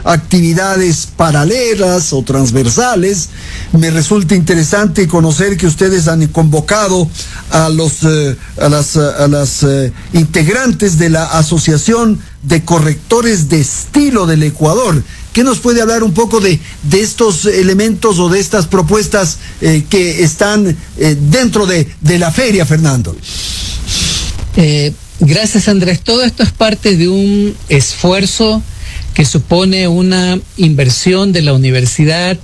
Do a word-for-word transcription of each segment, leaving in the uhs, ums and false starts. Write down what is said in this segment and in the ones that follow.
actividades paralelas o transversales. Me resulta interesante conocer que ustedes han convocado a los eh, a las a las eh, integrantes de la Asociación de Correctores de Estilo del Ecuador. ¿Qué nos puede hablar un poco de, de estos elementos o de estas propuestas eh, que están eh, dentro de, de la feria, Fernando? Eh, gracias, Andrés. Todo esto es parte de un esfuerzo que supone una inversión de la universidad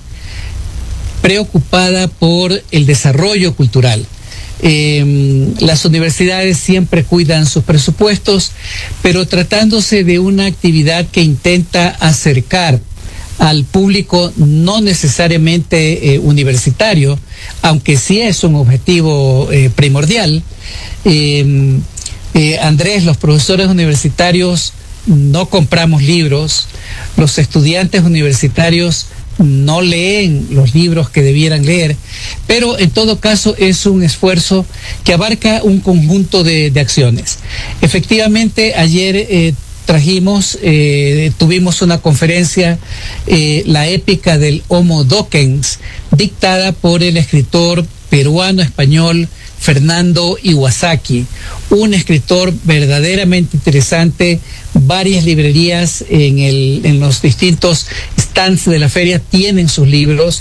preocupada por el desarrollo cultural. Eh, las universidades siempre cuidan sus presupuestos, pero tratándose de una actividad que intenta acercar al público no necesariamente eh, universitario, aunque sí es un objetivo eh, primordial. Eh, eh, Andrés, los profesores universitarios no compramos libros, los estudiantes universitarios no leen los libros que debieran leer, pero en todo caso es un esfuerzo que abarca un conjunto de, de acciones. Efectivamente, ayer eh, trajimos, eh, tuvimos una conferencia, eh, la épica del Homo Dockens, dictada por el escritor peruano-español Fernando Iwasaki, un escritor verdaderamente interesante. Varias librerías en, el, en los distintos stands de la feria tienen sus libros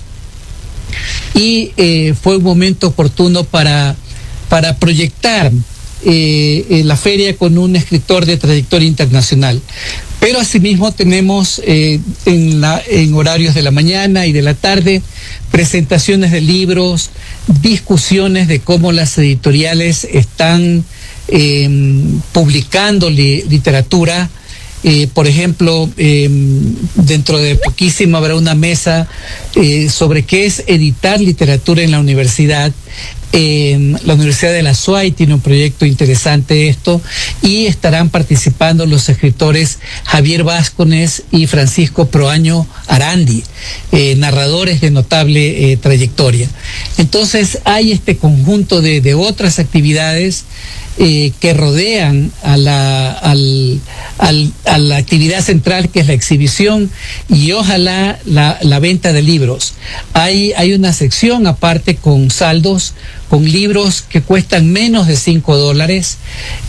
y eh, fue un momento oportuno para, para proyectar eh, eh, la feria con un escritor de trayectoria internacional. Pero asimismo tenemos eh, en, la, en horarios de la mañana y de la tarde presentaciones de libros, discusiones de cómo las editoriales están eh, publicando li, literatura. Eh, por ejemplo, eh, dentro de poquísimo habrá una mesa eh, sobre qué es editar literatura en la universidad. Eh, la Universidad de la S U A Y tiene un proyecto interesante esto y estarán participando los escritores Javier Vázquez y Francisco Proaño Arandi, eh, narradores de notable eh, trayectoria. Entonces hay este conjunto de, de otras actividades eh, que rodean a la, al, al, a la actividad central, que es la exhibición y ojalá la, la venta de libros. Hay, hay una sección aparte con saldos, con libros que cuestan menos de cinco dólares,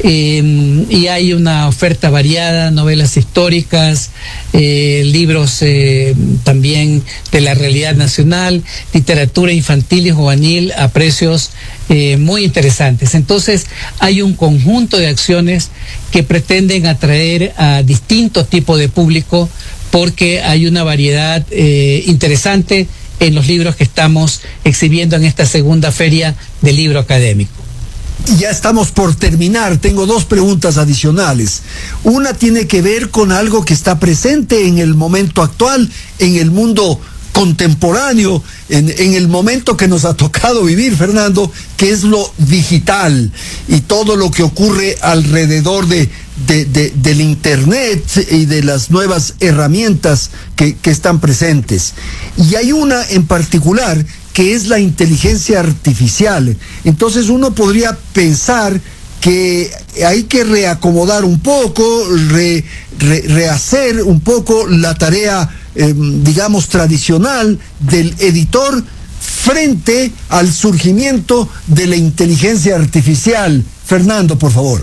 eh, y hay una oferta variada, novelas históricas, eh, libros eh, también de la realidad nacional, literatura infantil y juvenil a precios eh, muy interesantes. Entonces hay un conjunto de acciones que pretenden atraer a distintos tipos de público, porque hay una variedad eh, interesante en los libros que estamos exhibiendo en esta segunda feria del libro académico. Ya estamos por terminar. Tengo dos preguntas adicionales. Una tiene que ver con algo que está presente en el momento actual, en el mundo contemporáneo, en, en el momento que nos ha tocado vivir, Fernando, que es lo digital y todo lo que ocurre alrededor de, de, de del Internet y de las nuevas herramientas que, que están presentes. Y hay una en particular que es la inteligencia artificial. Entonces uno podría pensar que hay que reacomodar un poco, re, re, rehacer un poco la tarea, eh, digamos, tradicional del editor frente al surgimiento de la inteligencia artificial. Fernando, por favor.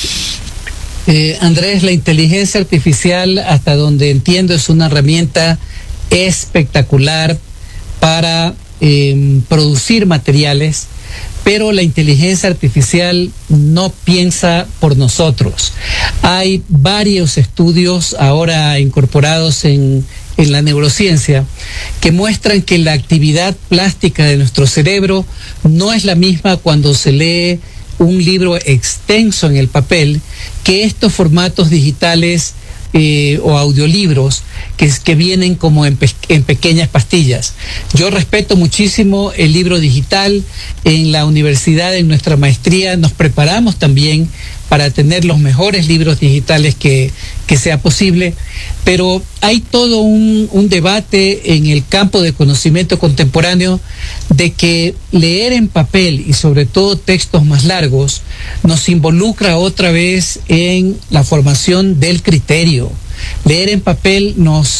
Eh, Andrés, la inteligencia artificial, hasta donde entiendo, es una herramienta espectacular para eh, producir materiales, pero la inteligencia artificial no piensa por nosotros. Hay varios estudios ahora incorporados en, en la neurociencia que muestran que la actividad plástica de nuestro cerebro no es la misma cuando se lee un libro extenso en el papel que estos formatos digitales eh, o audiolibros que, que vienen como en, pe en pequeñas pastillas. Yo respeto muchísimo el libro digital. En la universidad, en nuestra maestría, nos preparamos también para tener los mejores libros digitales que, que sea posible, pero hay todo un, un debate en el campo de conocimiento contemporáneo de que leer en papel y sobre todo textos más largos nos involucra otra vez en la formación del criterio. Leer en papel nos